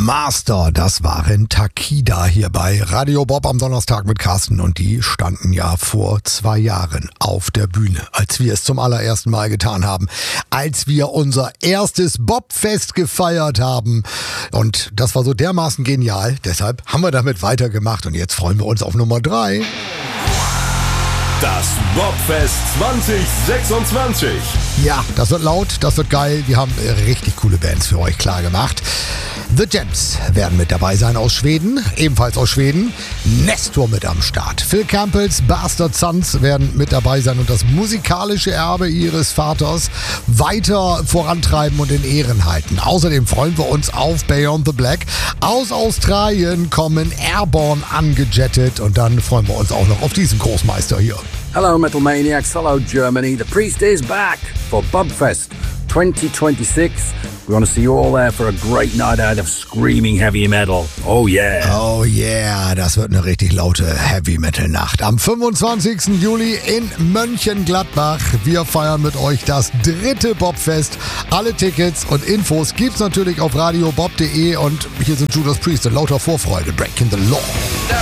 Master, das waren Takida hier bei Radio Bob am Donnerstag mit Carsten und die standen ja vor 2 Jahren auf der Bühne, als wir es zum allerersten Mal getan haben, als wir unser erstes Bobfest gefeiert haben und das war so dermaßen genial, deshalb haben wir damit weitergemacht und jetzt freuen wir uns auf Nummer 3. Das Bobfest 2026. Ja, das wird laut, das wird geil. Wir haben richtig coole Bands für euch klar gemacht. The Gems werden mit dabei sein aus Schweden, ebenfalls aus Schweden. Nestor mit am Start. Phil Campbells Bastard Sons werden mit dabei sein und das musikalische Erbe ihres Vaters weiter vorantreiben und in Ehren halten. Außerdem freuen wir uns auf Beyond the Black. Aus Australien kommen Airborne angejettet und dann freuen wir uns auch noch auf diesen Großmeister hier. Hello Metal Maniacs, hello Germany. The Priest is back for Bobfest 2026. We want to see you all there for a great night out of screaming heavy metal. Oh yeah. Oh yeah, das wird eine richtig laute Heavy Metal Nacht. Am 25. Juli in Mönchengladbach. Wir feiern mit euch das 3. Bobfest. Alle Tickets und Infos gibt's natürlich auf radiobob.de und hier sind Judas Priest in lauter Vorfreude. Breaking the Law.